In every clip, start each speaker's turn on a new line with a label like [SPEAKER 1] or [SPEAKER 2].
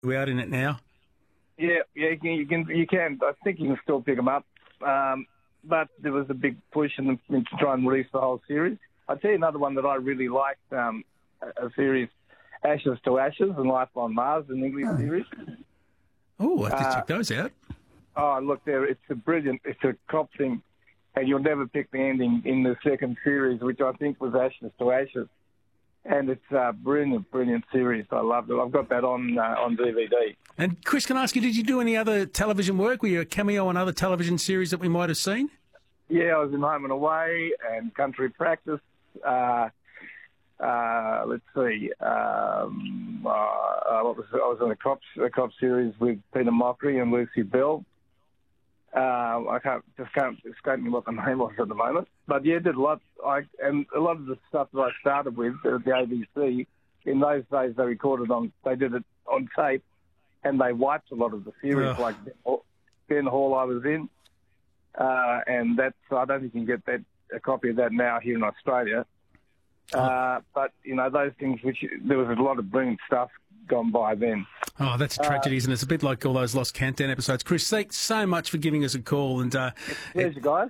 [SPEAKER 1] Are we out in it now?
[SPEAKER 2] Yeah, you can. I think you can still pick them up. But there was a big push to try and release the whole series. I'll tell you another one that I really liked, a series, Ashes to Ashes and Life on Mars, an English series.
[SPEAKER 1] Oh, I have to check those out.
[SPEAKER 2] Oh, look, it's a cop thing, and you'll never pick the ending in the second series, which I think was Ashes to Ashes. And it's a brilliant series. I loved it. I've got that on DVD.
[SPEAKER 1] And Chris, can I ask you, did you do any other television work? Were you a cameo on other television series that we might have seen?
[SPEAKER 2] Yeah, I was in Home and Away and Country Practice. Let's see. I was in a cop series with Peter Mockery and Lucy Bell. I can't escape me what the name was at the moment. But yeah, did a lot. And a lot of the stuff that I started with at the ABC, in those days they did it on tape, and they wiped a lot of the series, like Ben Hall I was in. And I don't think you can get a copy of that now here in Australia. But, those things, there was a lot of brilliant stuff gone by then.
[SPEAKER 1] Oh, that's a tragedy, isn't it? It's a bit like all those Lost Countdown episodes. Chris, thanks so much for giving us a call. And
[SPEAKER 2] it's a pleasure, guys.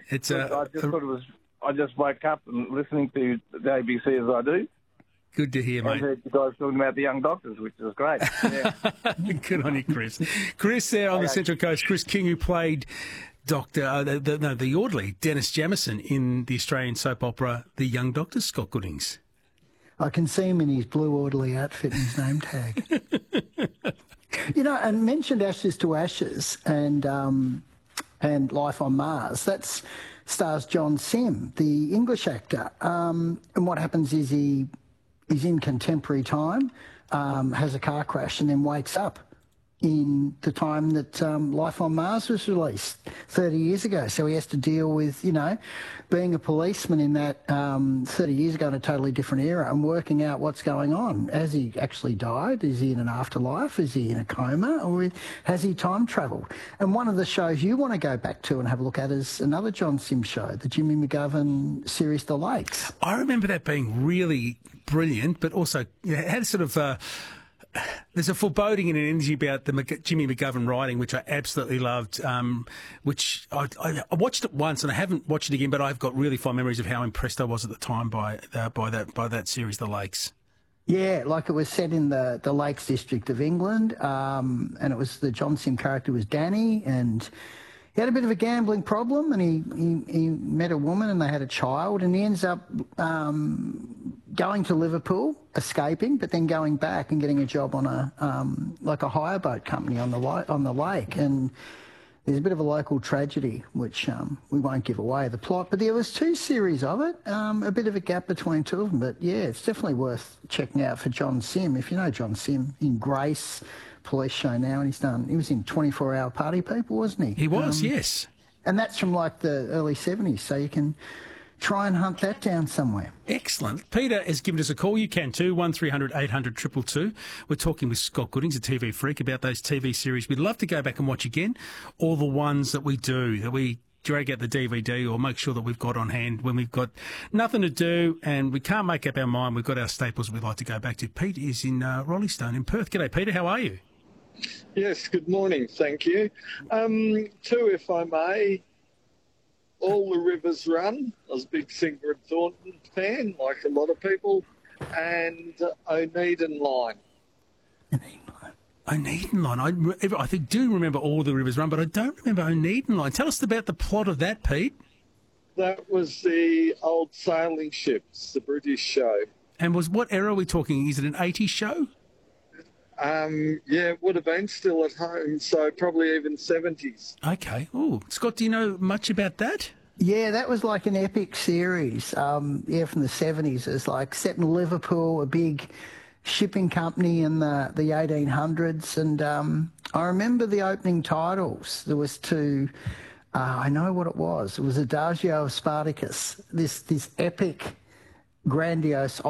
[SPEAKER 2] I just woke up and listening to the ABC as I do.
[SPEAKER 1] Good to hear, mate.
[SPEAKER 2] I heard you guys talking about the Young Doctors, which was great. Yeah.
[SPEAKER 1] Good on you, Chris. Chris there on the Central Coast. Chris King, who played the orderly, Dennis Jamison, in the Australian soap opera The Young Doctors. Scott Goodings.
[SPEAKER 3] I can see him in his blue orderly outfit and his name tag. And mentioned Ashes to Ashes and Life on Mars. That stars John Sim, the English actor. And what happens is he's in contemporary time, has a car crash and then wakes up in the time that Life on Mars was released 30 years ago. So he has to deal with, being a policeman in that 30 years ago in a totally different era and working out what's going on. Has he actually died? Is he in an afterlife? Is he in a coma? Or has he time travelled? And one of the shows you want to go back to and have a look at is another John Sim show, the Jimmy McGovern series The Lakes.
[SPEAKER 1] I remember that being really brilliant, but also it had sort of... there's a foreboding and an energy about the Jimmy McGovern writing, which I absolutely loved, which I watched it once and I haven't watched it again, but I've got really fond memories of how impressed I was at the time by that series, The Lakes.
[SPEAKER 3] Yeah, like it was set in the Lakes District of England, and it was the John Sim character was Danny, and he had a bit of a gambling problem, and he met a woman and they had a child, and he ends up going to Liverpool, escaping, but then going back and getting a job on a hire boat company on the lake. And there's a bit of a local tragedy, which we won't give away the plot. But there was 2 series of it, a bit of a gap between 2 of them. But yeah, it's definitely worth checking out for John Sim. If you know John Sim in Grace, police show now, and he was in 24 Hour Party People, wasn't he?
[SPEAKER 1] He was, yes.
[SPEAKER 3] And that's from like the early 70s, so you can try and hunt that down somewhere.
[SPEAKER 1] Excellent. Peter has given us a call. You can too, 1300 800 222. We're talking with Scott Goodings, a TV freak, about those TV series we'd love to go back and watch again, or the ones that we drag out the DVD or make sure that we've got on hand when we've got nothing to do and we can't make up our mind. We've got our staples we'd like to go back to. Pete is in Rollystone in Perth. G'day, Peter. How are you?
[SPEAKER 4] Yes, good morning. Thank you. 2, if I may. All the Rivers Run. I was a big Sigrid Thornton fan, like a lot of people. And Oneiden Line.
[SPEAKER 1] Oneiden Line. I do remember All the Rivers Run, but I don't remember Oneiden Line. Tell us about the plot of that, Pete.
[SPEAKER 4] That was the old sailing ships, the British show.
[SPEAKER 1] And what era are we talking? Is it an 80s show?
[SPEAKER 4] Yeah, it would have been still at home, so probably even 70s.
[SPEAKER 1] Okay. Oh, Scott, do you know much about that?
[SPEAKER 3] Yeah, that was like an epic series. From the 70s. It was like set in Liverpool, a big shipping company in the 1800s. And I remember the opening titles. There was 2. I know what it was. It was Adagio of Spartacus. This epic, grandiose